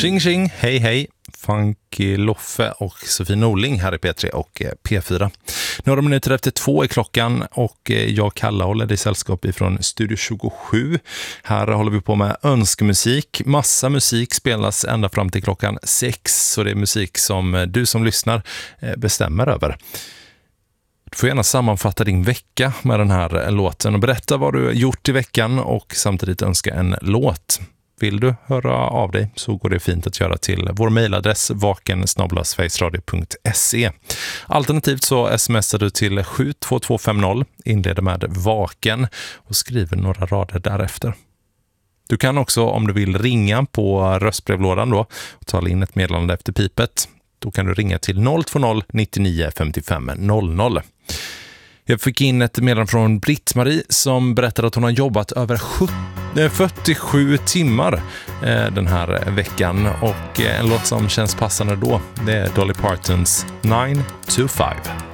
Tjing tjing, hej hej, Funky Loffe och Sofie Norling här i P3 och P4. Några minuter efter 2 är klockan och jag, Kalle, håller dig sällskap ifrån Studio 27. Här håller vi på med önskemusik. Massa musik spelas ända fram till klockan 6, så det är musik som du som lyssnar bestämmer över. Du får gärna sammanfatta din vecka med den här låten och berätta vad du gjort i veckan och samtidigt önska en låt. Vill du höra av dig så går det fint att göra till vår mejladress vaken@sverigesradio.se. Alternativt så smsar du till 72250, inleder med vaken och skriver några rader därefter. Du kan också, om du vill, ringa på röstbrevlådan då och tala in ett meddelande efter pipet. Då kan du ringa till 020 99 55 00. Jag fick in ett meddelande från Britt-Marie som berättade att hon har jobbat över 47 timmar den här veckan, och en låt som känns passande då, det är Dolly Partons 9 to 5.